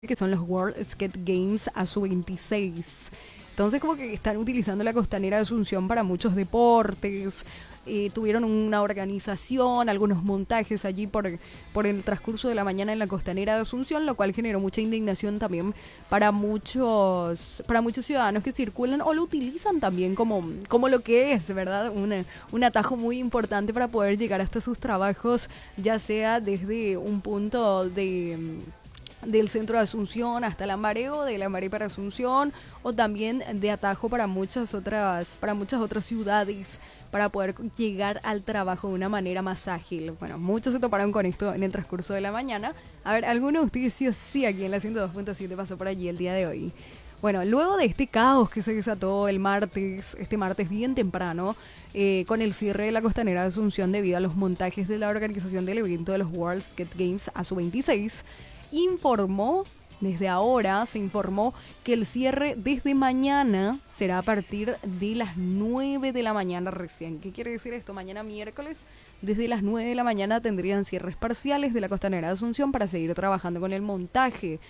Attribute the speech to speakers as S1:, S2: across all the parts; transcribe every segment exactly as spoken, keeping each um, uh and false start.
S1: que son los World Skate Games a su veintiséis. Entonces como que están utilizando la costanera de Asunción para muchos deportes. Eh, tuvieron una organización, algunos montajes allí por, por el transcurso de la mañana en la costanera de Asunción, lo cual generó mucha indignación también para muchos, para muchos ciudadanos que circulan o lo utilizan también como, como lo que es, ¿verdad? Una, un atajo muy importante para poder llegar hasta sus trabajos, ya sea desde un punto de del centro de Asunción hasta Lambaré o de Lambaré para Asunción, o también de atajo para muchas otras para muchas otras ciudades, para poder llegar al trabajo de una manera más ágil. Bueno, muchos se toparon con esto en el transcurso de la mañana. A ver, ¿alguno de ustedes sí o sí aquí en la ciento dos punto siete pasó por allí el día de hoy? Bueno, luego de este caos que se desató el martes, este martes bien temprano, eh, con el cierre de la costanera de Asunción debido a los montajes de la organización del evento de los World Skate Games a su veintiséis, informó, desde ahora se informó que el cierre desde mañana será a partir de las nueve de la mañana recién. ¿Qué quiere decir esto? Mañana miércoles, desde las nueve de la mañana tendrían cierres parciales de la costanera de Asunción para seguir trabajando con el montaje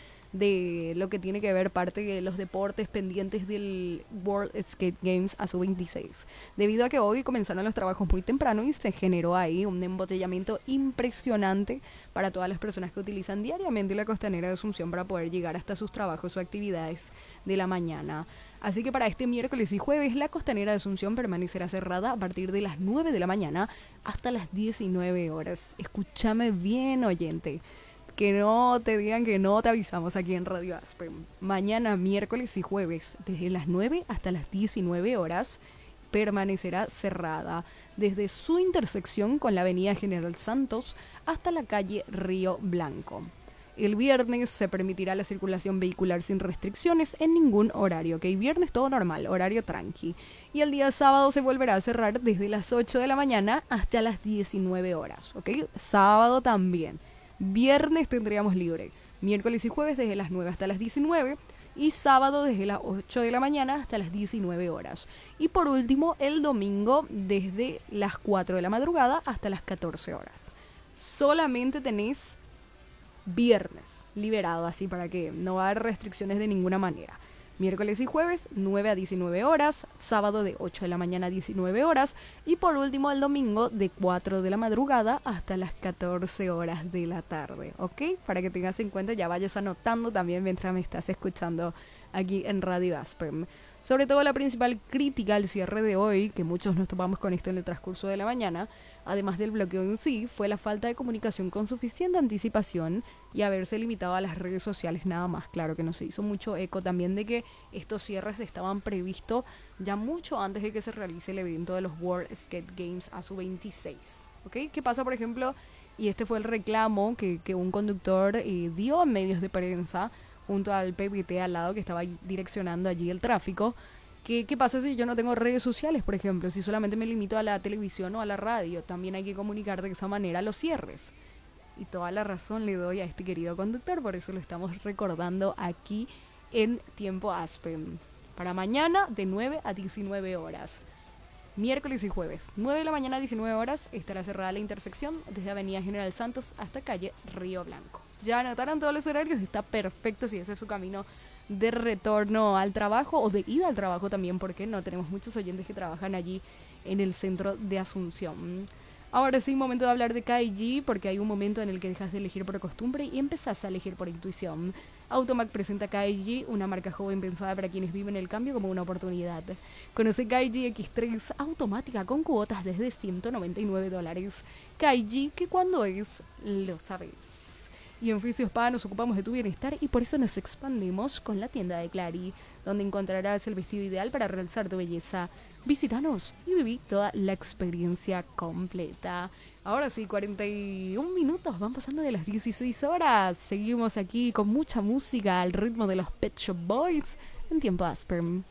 S1: de lo que tiene que ver parte de los deportes pendientes del World Skate Games a su veintiséis. Debido a que hoy comenzaron los trabajos muy temprano y se generó ahí un embotellamiento impresionante para todas las personas que utilizan diariamente la costanera de Asunción para poder llegar hasta sus trabajos o actividades de la mañana. Así que para este miércoles y jueves la costanera de Asunción permanecerá cerrada a partir de las nueve de la mañana hasta las diecinueve horas. Escúchame bien, oyente. Que no te digan que no te avisamos aquí en Radio Aspen. Mañana, miércoles y jueves, desde las nueve hasta las diecinueve horas, permanecerá cerrada desde su intersección con la avenida General Santos hasta la calle Río Blanco. El viernes se permitirá la circulación vehicular sin restricciones en ningún horario, ¿ok? Viernes todo normal, horario tranqui. Y el día sábado se volverá a cerrar desde las ocho de la mañana hasta las diecinueve horas, ¿ok? Sábado también. Viernes tendríamos libre, miércoles y jueves desde las nueve hasta las diecinueve y sábado desde las ocho de la mañana hasta las diecinueve horas. Y por último, el domingo desde las cuatro de la madrugada hasta las catorce horas. Solamente tenés viernes liberado, así para que no va a haber restricciones de ninguna manera. Miércoles y jueves, nueve a diecinueve horas, sábado de ocho de la mañana a diecinueve horas y por último el domingo de cuatro de la madrugada hasta las catorce horas de la tarde, ¿ok? Para que tengas en cuenta, ya vayas anotando también mientras me estás escuchando aquí en Radio Aspen. Sobre todo la principal crítica al cierre de hoy, que muchos nos topamos con esto en el transcurso de la mañana, además del bloqueo en sí, fue la falta de comunicación con suficiente anticipación y haberse limitado a las redes sociales nada más. Claro que no se hizo mucho eco también de que estos cierres estaban previstos ya mucho antes de que se realice el evento de los World Skate Games a su veintiséis. ¿Ok? ¿Qué pasa, por ejemplo? Y este fue el reclamo que, que un conductor eh, dio a medios de prensa junto al P B T al lado que estaba direccionando allí el tráfico. ¿Qué, ¿Qué pasa si yo no tengo redes sociales, por ejemplo? Si solamente me limito a la televisión o a la radio, también hay que comunicar de esa manera los cierres. Y toda la razón le doy a este querido conductor, por eso lo estamos recordando aquí en Tiempo Aspen. Para mañana de nueve a diecinueve horas. Miércoles y jueves, nueve de la mañana a diecinueve horas, estará cerrada la intersección desde Avenida General Santos hasta calle Río Blanco. Ya anotaron todos los horarios, está perfecto si ese es su camino de retorno al trabajo o de ida al trabajo también, porque no tenemos muchos oyentes que trabajan allí en el centro de Asunción. Ahora sí, momento de hablar de K I G, porque hay un momento en el que dejas de elegir por costumbre y empezás a elegir por intuición. Automac presenta K I G, una marca joven pensada para quienes viven el cambio como una oportunidad. Conoce K I G X tres automática con cuotas desde ciento noventa y nueve dólares. K I G, que cuando es, lo sabes. Y en Oficios Pa nos ocupamos de tu bienestar y por eso nos expandimos con la tienda de Clary, donde encontrarás el vestido ideal para realzar tu belleza. Visítanos y viví toda la experiencia completa. Ahora sí, cuarenta y un minutos, van pasando de las dieciséis horas. Seguimos aquí con mucha música al ritmo de los Pet Shop Boys en Tiempo Aspen.